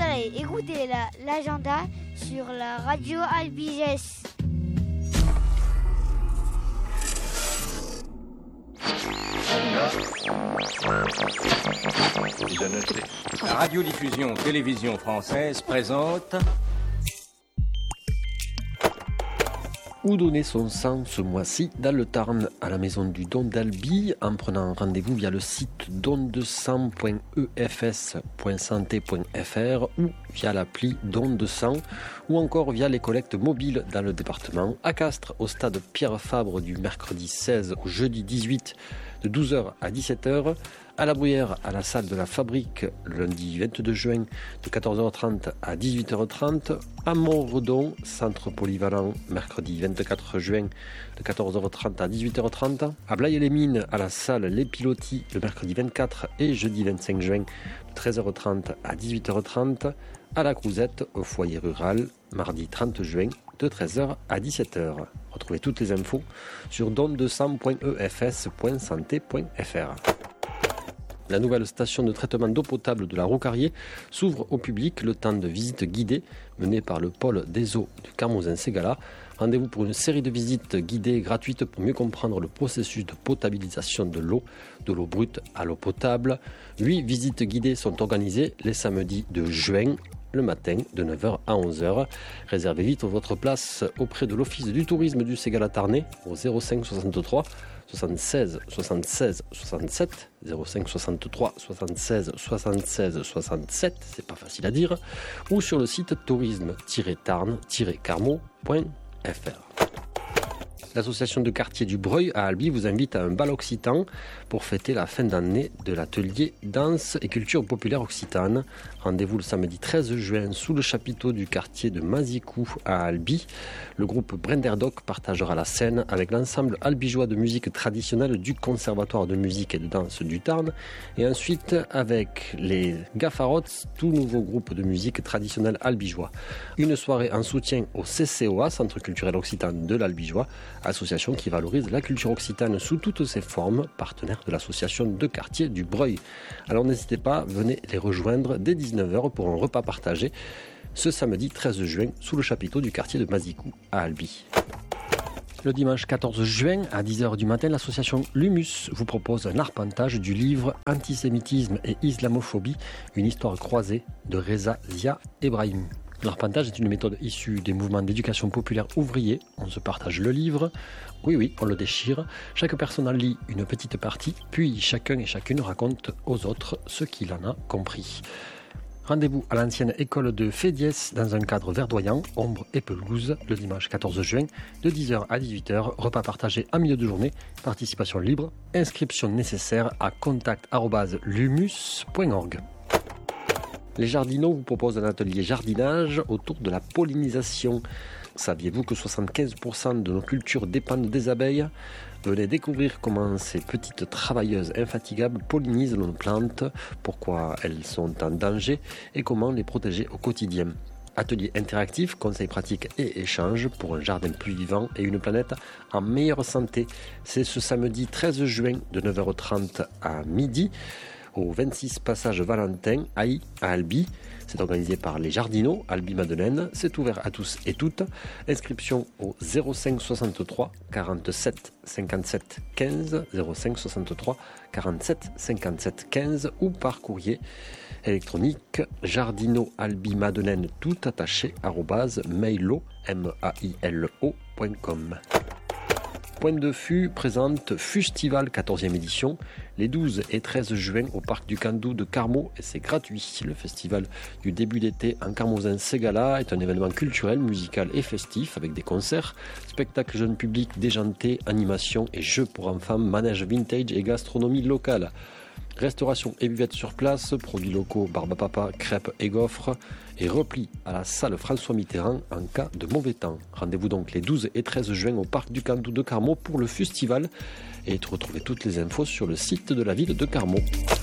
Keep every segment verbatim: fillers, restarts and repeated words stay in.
Allez, écoutez la, l'agenda sur la radio Albigès. La radiodiffusion télévision française présente... Où donner son sang ce mois-ci dans le Tarn, à la maison du don d'Albi, en prenant rendez-vous via le site don de sang point e f s point santé point f r ou via l'appli Don de sang ou encore via les collectes mobiles dans le département, à Castres au stade Pierre Fabre du mercredi seize au jeudi dix-huit de douze heures à dix-sept heures, à La Bruyère à la salle de la Fabrique le lundi vingt-deux juin de quatorze heures trente à dix-huit heures trente, à Montredon, centre polyvalent mercredi vingt-quatre juin de quatorze heures trente à dix-huit heures trente, à Blaye-les-Mines à la salle Les Pilotis le mercredi vingt-quatre et jeudi vingt-cinq juin de treize heures trente à dix-huit heures trente, à La Crouzette au foyer rural mardi trente juin de treize heures à dix-sept heures. Retrouvez toutes les infos sur don de sang point e f s point santé point f r. La nouvelle station de traitement d'eau potable de la Roucarrier s'ouvre au public le temps de visites guidées menées par le pôle des eaux du Carmozin-Ségala. Rendez-vous pour une série de visites guidées gratuites pour mieux comprendre le processus de potabilisation de l'eau, de l'eau brute à l'eau potable. Huit visites guidées sont organisées les samedis de juin, le matin de neuf heures à onze heures. Réservez vite votre place auprès de l'Office du tourisme du Ségala Tarnais au zéro cinq soixante-trois soixante-seize soixante-seize soixante-sept, zéro cinq soixante-trois soixante-seize soixante-seize soixante-sept, c'est pas facile à dire, ou sur le site tourisme tiret tarn tiret carmo point f r. L'association de quartier du Breuil à Albi vous invite à un bal occitan pour fêter la fin d'année de l'atelier danse et culture populaire occitane. Rendez-vous le samedi treize juin sous le chapiteau du quartier de Mazicou à Albi. Le groupe Brenderdoc partagera la scène avec l'ensemble albigeois de musique traditionnelle du Conservatoire de musique et de danse du Tarn et ensuite avec les Gaffarots, tout nouveau groupe de musique traditionnelle albigeois. Une soirée en soutien au C C O A, Centre culturel occitan de l'Albigeois, association qui valorise la culture occitane sous toutes ses formes, partenaire de l'association de quartier du Breuil. Alors n'hésitez pas, venez les rejoindre dès dix-neuf heures pour un repas partagé ce samedi treize juin sous le chapiteau du quartier de Mazicou à Albi. Le dimanche quatorze juin à dix heures du matin, l'association Lumus vous propose un arpentage du livre Antisémitisme et Islamophobie, une histoire croisée de Reza Zia Ebrahim. L'arpentage est une méthode issue des mouvements d'éducation populaire ouvriers. On se partage le livre. Oui, oui, on le déchire. Chaque personne en lit une petite partie, puis chacun et chacune raconte aux autres ce qu'il en a compris. Rendez-vous à l'ancienne école de Fédiès dans un cadre verdoyant, ombre et pelouse, le dimanche quatorze juin, de dix heures à dix-huit heures. Repas partagé en milieu de journée. Participation libre. Inscription nécessaire à contact arobase lumus point org. Les Jardinots vous proposent un atelier jardinage autour de la pollinisation. Saviez-vous que soixante-quinze pour cent de nos cultures dépendent des abeilles ? Venez découvrir comment ces petites travailleuses infatigables pollinisent nos plantes, pourquoi elles sont en danger et comment les protéger au quotidien. Atelier interactif, conseils pratiques et échanges pour un jardin plus vivant et une planète en meilleure santé. C'est ce samedi treize juin de neuf heures trente à midi. Au vingt-six passage Valentin, Haï, à Albi. C'est organisé par les Jardinots, Albi-Madeleine. C'est ouvert à tous et toutes. Inscription au zéro cinq soixante-trois quarante-sept cinquante-sept quinze, zéro cinq soixante-trois quarante-sept cinquante-sept quinze ou par courrier électronique jardinot albi madeleine tout attaché arobase mailo, M A I L O point com. Point de Fût présente Fustival quatorzième édition les douze et treize juin au parc du Candou de Carmo et c'est gratuit. Le festival du début d'été en Carmozin-Ségala est un événement culturel, musical et festif avec des concerts, spectacles jeunes publics déjantés, animations et jeux pour enfants, manège vintage et gastronomie locale. Restauration et buvette sur place, produits locaux, barbe à papa, crêpes et gaufres et repli à la salle François Mitterrand en cas de mauvais temps. Rendez-vous donc les douze et treize juin au parc du Candou de Carmo pour le festival et retrouvez toutes les infos sur le site de la ville de Carmo.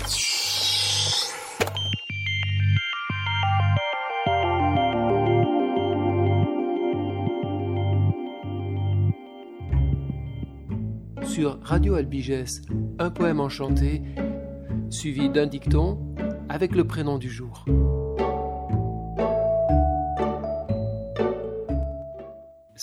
Sur Radio Albigès, un poème enchanté suivi d'un dicton avec le prénom du jour.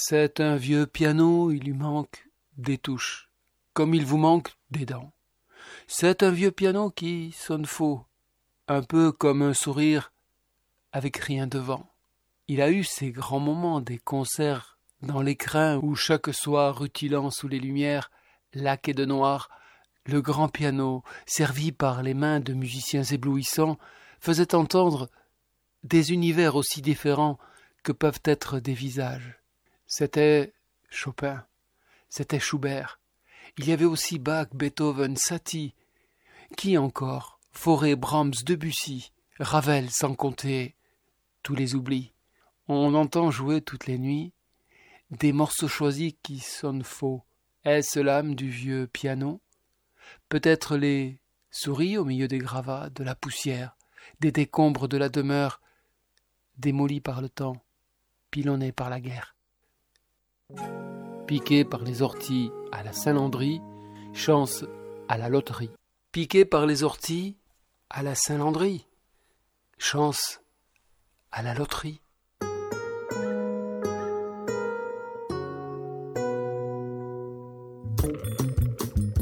C'est un vieux piano, il lui manque des touches, comme il vous manque des dents. C'est un vieux piano qui sonne faux, un peu comme un sourire avec rien devant. Il a eu ses grands moments, des concerts dans l'écrin où chaque soir, rutilant sous les lumières, laqué de noir, le grand piano, servi par les mains de musiciens éblouissants, faisait entendre des univers aussi différents que peuvent être des visages. C'était Chopin, c'était Schubert. Il y avait aussi Bach, Beethoven, Satie. Qui encore? Fauré, Brahms, Debussy, Ravel, sans compter tous les oublis. On entend jouer toutes les nuits des morceaux choisis qui sonnent faux. Est-ce l'âme du vieux piano? Peut-être les souris au milieu des gravats, de la poussière, des décombres de la demeure, démolis par le temps, pilonnés par la guerre. Piqué par les orties à la Saint-Landry, chance à la loterie. Piqué par les orties à la Saint-Landry, chance à la loterie.